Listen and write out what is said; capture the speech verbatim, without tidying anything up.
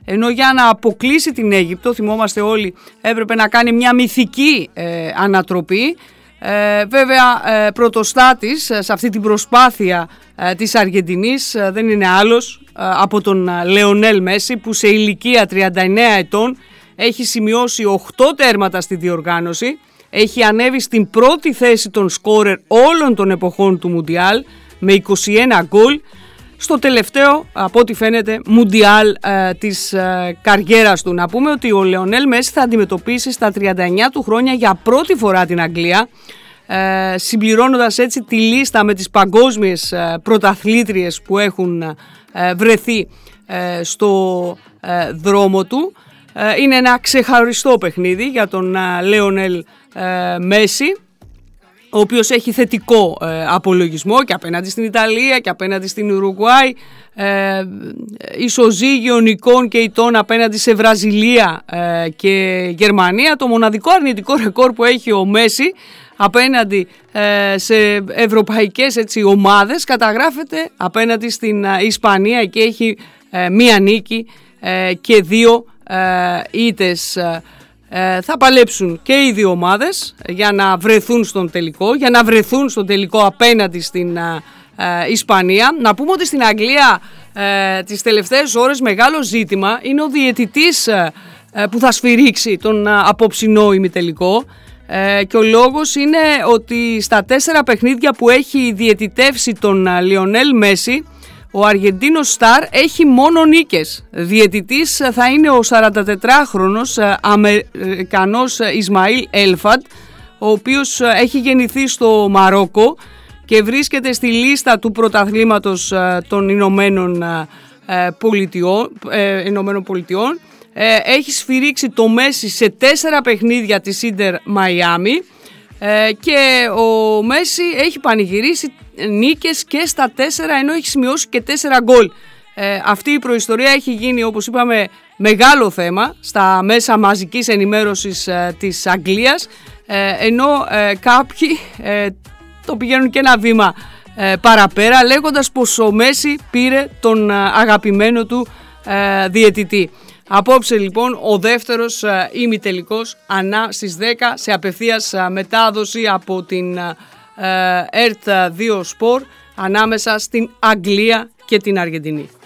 ενώ για να αποκλείσει την Αίγυπτο, θυμόμαστε όλοι, έπρεπε να κάνει μια μυθική ε, ανατροπή. Ε, βέβαια ε, πρωτοστάτης ε, σε αυτή την προσπάθεια ε, της Αργεντινής ε, δεν είναι άλλος ε, από τον Λεονέλ Μέση, που σε ηλικία τριάντα εννέα ετών έχει σημειώσει οκτώ τέρματα στη διοργάνωση, έχει ανέβει στην πρώτη θέση των σκόρερ όλων των εποχών του Μουντιάλ με είκοσι ένα γκολ, στο τελευταίο, από ό,τι φαίνεται, Μουντιάλ ε, της ε, καριέρας του. Να πούμε ότι ο Λεονέλ Μέση θα αντιμετωπίσει στα τριάντα εννέα του χρόνια για πρώτη φορά την Αγγλία, ε, συμπληρώνοντας έτσι τη λίστα με τις παγκόσμιες ε, πρωταθλήτριες που έχουν ε, βρεθεί ε, στο ε, δρόμο του. Ε, είναι ένα ξεχωριστό παιχνίδι για τον ε, Λεονέλ ε, Μέση, ο οποίος έχει θετικό ε, απολογισμό και απέναντι στην Ιταλία και απέναντι στην Ουρουγουάη, ε, ισοζύγιο νικών και ηττών απέναντι σε Βραζιλία ε, και Γερμανία. Το μοναδικό αρνητικό ρεκόρ που έχει ο Μέση απέναντι ε, σε ευρωπαϊκές έτσι, ομάδες καταγράφεται απέναντι στην ε, Ισπανία, και έχει ε, μία νίκη ε, και δύο ε, ήττες. Ε, θα παλέψουν και οι δύο ομάδες για να βρεθούν στον τελικό, για να βρεθούν στον τελικό απέναντι στην ε, ε, Ισπανία. Να πούμε ότι στην Αγγλία ε, τις τελευταίες ώρες μεγάλο ζήτημα είναι ο διαιτητής ε, ε, που θα σφυρίξει τον ε, απόψινό ημιτελικό, ε, και ο λόγος είναι ότι στα τέσσερα παιχνίδια που έχει διαιτητεύσει τον ε, Λιονέλ Μέση, ο Αργεντίνος Σταρ έχει μόνο νίκες. Διαιτητής θα είναι ο σαραντατετράχρονος Αμερικανός Ισμαήλ Έλφαντ, ο οποίος έχει γεννηθεί στο Μαρόκο και βρίσκεται στη λίστα του πρωταθλήματος των Ηνωμένων Πολιτειών. Ηνωμένων Πολιτειών. Έχει σφυρίξει το Μέση σε τέσσερα παιχνίδια της Ίντερ Μαϊάμι, και ο Μέση έχει πανηγυρίσει νίκες και στα τέσσερα, ενώ έχει σημειώσει και τέσσερα γκολ. Ε, αυτή η προϊστορία έχει γίνει, όπως είπαμε, μεγάλο θέμα στα μέσα μαζικής ενημέρωσης ε, της Αγγλίας, ε, ενώ ε, κάποιοι ε, το πηγαίνουν και ένα βήμα ε, παραπέρα, λέγοντας πως ο Μέση πήρε τον ε, αγαπημένο του ε, διαιτητή. Απόψε λοιπόν ο δεύτερος ε, ημιτελικός ανά στις δέκα σε απευθείας ε, μετάδοση από την ε, ΕΡΤ δύο Sport ανάμεσα στην Αγγλία και την Αργεντινή.